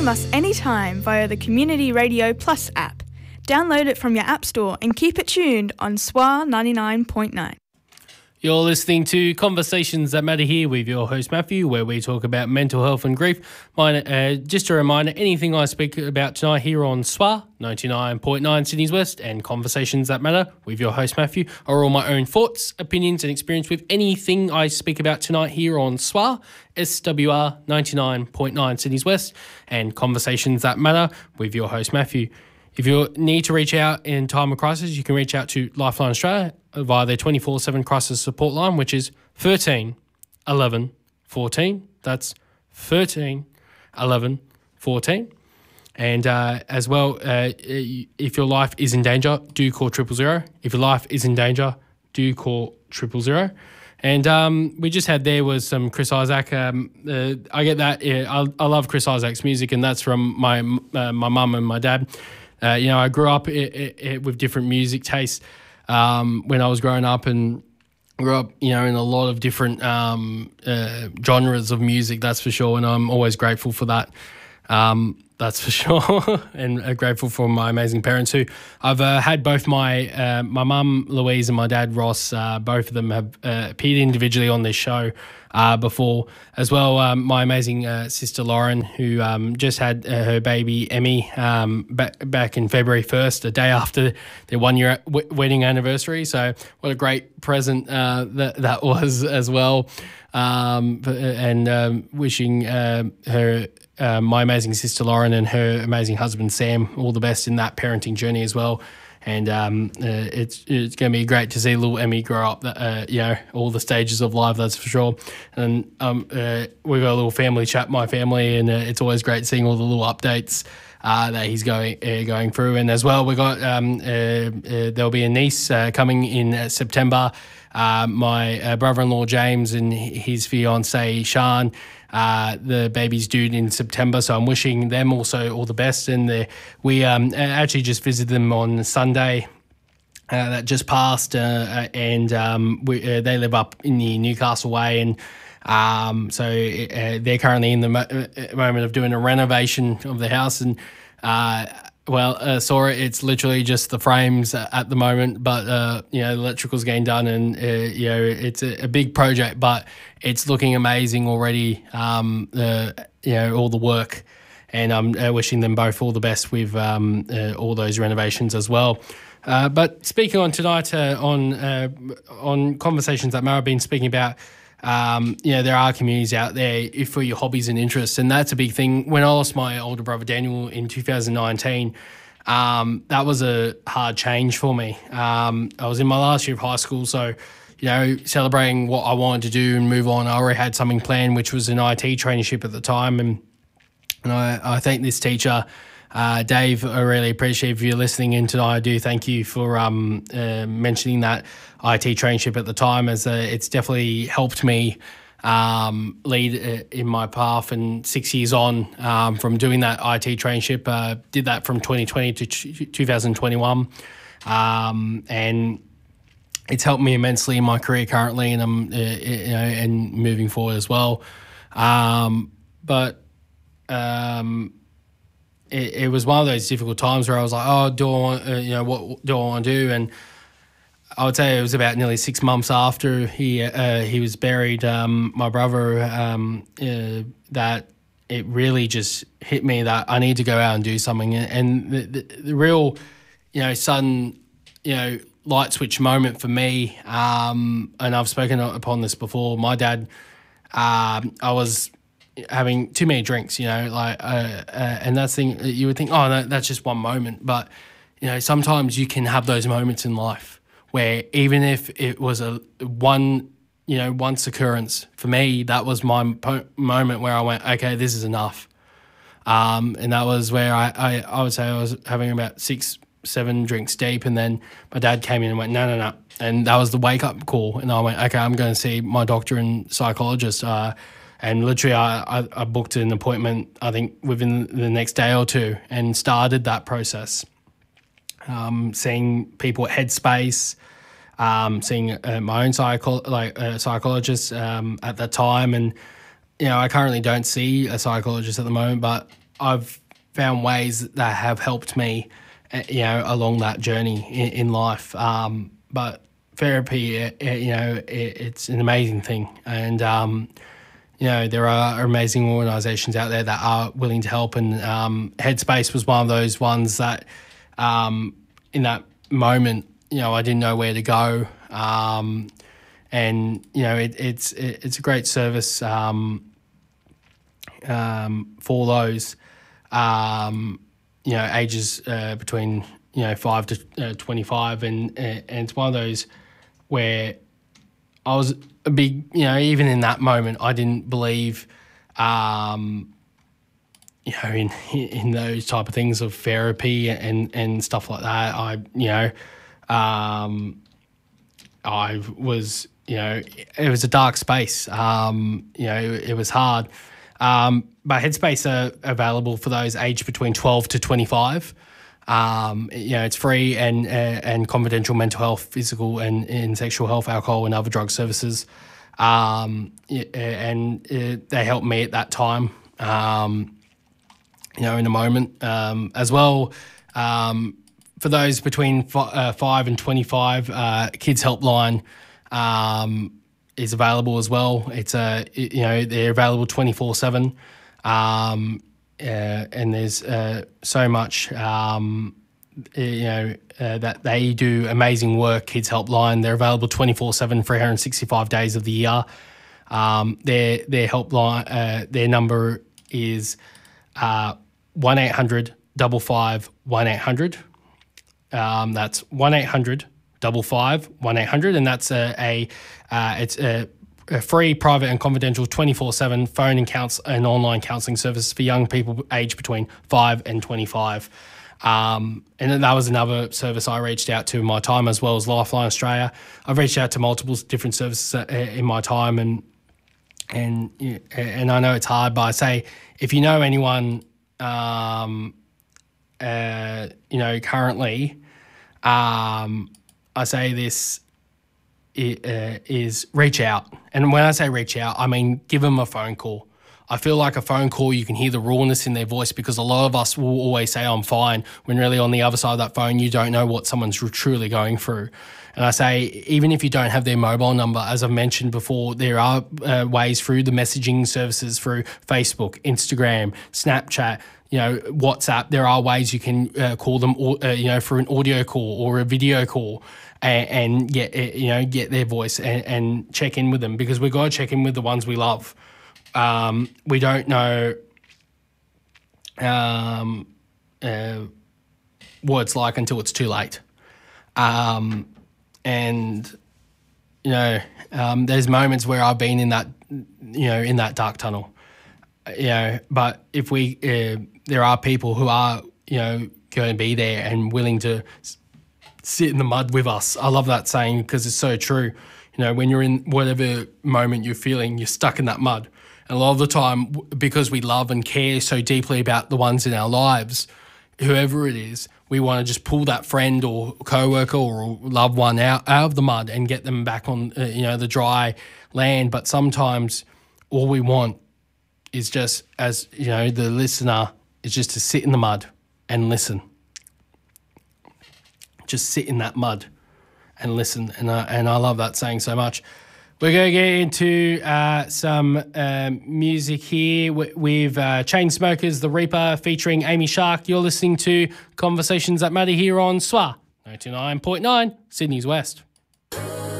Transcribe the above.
Stream us anytime via the Community Radio Plus app. Download it from your app store and keep it tuned on SWA 99.9. You're listening to Conversations That Matter here with your host Matthew, where we talk about mental health and grief. Just a reminder, anything I speak about tonight here on SWA 99.9 Sydney's West and Conversations That Matter with your host Matthew are all my own thoughts, opinions and experience with anything I speak about tonight here on SWA, SWR 99.9 Sydney's West and Conversations That Matter with your host Matthew. If you need to reach out in time of crisis, you can reach out to Lifeline Australia via their 24/7 crisis support line, which is 13 11 14. That's 13 11 14. And as well, if your life is in danger, do call 000. If your life is in danger, do call 000. And we just had there was some Chris Isaak. I get that. Yeah, I love Chris Isaak's music, and that's from my mum and my dad. I grew up with different music tastes when I was growing up, and grew up, in a lot of different genres of music, that's for sure, and I'm always grateful for that. That's for sure, and grateful for my amazing parents who I've had both my mum Louise and my dad Ross. Both of them have appeared individually on this show before, as well. My amazing sister Lauren, who just had her baby Emmy back in February 1st, a day after their 1 year wedding anniversary. So what a great present that was as well. Wishing her. My amazing sister Lauren and her amazing husband Sam all the best in that parenting journey as well. And it's going to be great to see little Emmy grow up, all the stages of life, that's for sure. And we've got a little family chat, my family, and it's always great seeing all the little updates that he's going through. And as well, we got there'll be a niece coming in September. My brother-in-law James and his fiancée Sian. The baby's due in September, so I'm wishing them also all the best. And we actually just visited them on Sunday that just passed, and they live up in the Newcastle way, and so they're currently in the moment of doing a renovation of the house. And sorry, it's literally just the frames at the moment, but the electrical's getting done, and it's a big project, but it's looking amazing already. All the work, and I'm wishing them both all the best with all those renovations as well. But speaking on tonight on Conversations That Matter, I've been speaking about. There are communities out there for your hobbies and interests, and that's a big thing. When I lost my older brother Daniel in 2019, that was a hard change for me. I was in my last year of high school, so celebrating what I wanted to do and move on. I already had something planned, which was an IT traineeship at the time, and I thank this teacher. Dave, I really appreciate if you're listening in tonight. I do thank you for mentioning that IT traineeship at the time, as it's definitely helped me lead in my path. And 6 years on from doing that IT traineeship, did that from 2020 to 2021, and it's helped me immensely in my career currently, and I'm and moving forward as well. It was one of those difficult times where I was like, oh, do I want, what do I want to do? And I would say it was about nearly 6 months after he was buried, my brother, that it really just hit me that I need to go out and do something. And the real, sudden, light switch moment for me, and I've spoken upon this before, my dad, I was having too many drinks, and that's the thing. You would think, oh, no, that's just one moment, but sometimes you can have those moments in life where even if it was once occurrence, for me, that was my moment where I went, okay, this is enough, and that was where I would say I was having about 6-7 drinks deep, and then my dad came in and went, no, and that was the wake up call, and I went, okay, I'm going to see my doctor and psychologist. And literally I booked an appointment, I think, within the next day or two, and started that process. Seeing people at Headspace, seeing my own psychologist at that time. And, I currently don't see a psychologist at the moment, but I've found ways that have helped me, along that journey in life. But therapy, it's an amazing thing. And, there are amazing organisations out there that are willing to help. And Headspace was one of those ones that in that moment, I didn't know where to go. It's a great service for those, ages between 5 to 25, and it's one of those where I was a big, even in that moment, I didn't believe, in those type of things of therapy and stuff like that. I was, it was a dark space. It was hard. But Headspace are available for those aged between 12 to 25. It's free and confidential mental health, physical and sexual health, alcohol and other drug services. They helped me at that time, in a moment. As well, for those between 5 and 25, Kids Helpline is available as well. It's they're available 24/7. And there's so much, that they do amazing work, Kids Helpline. They're available 24/7, 365 days of the year. Their helpline, their number is 1-800 55 1800. That's 1-800-55 1800, and that's it's a free, private and confidential 24/7 phone and online counselling service for young people aged between 5 and 25. And then that was another service I reached out to in my time, as well as Lifeline Australia. I've reached out to multiple different services in my time, and I know it's hard, but I say if you know anyone, currently, I say this is reach out. And when I say reach out, I mean give them a phone call. I feel like a phone call, you can hear the rawness in their voice, because a lot of us will always say, I'm fine, when really on the other side of that phone, you don't know what someone's truly going through. And I say, even if you don't have their mobile number, as I've mentioned before, there are ways through the messaging services, through Facebook, Instagram, Snapchat, WhatsApp. There are ways you can call them, through an audio call or a video call, and get their voice and check in with them, because we've got to check in with the ones we love. We don't know what it's like until it's too late. There's moments where I've been in that, in that dark tunnel. But if there are people who are, going to be there and willing to sit in the mud with us. I love that saying, because it's so true. When you're in whatever moment you're feeling, you're stuck in that mud. And a lot of the time, because we love and care so deeply about the ones in our lives, whoever it is, we want to just pull that friend or coworker or loved one out of the mud and get them back on, the dry land. But sometimes all we want is just, as the listener, is just to sit in the mud and listen. Just sit in that mud and listen. And I love that saying so much. We're going to get into some music here with Chainsmokers, The Reaper, featuring Amy Shark. You're listening to Conversations That Matter here on SWA 99.9, Sydney's West.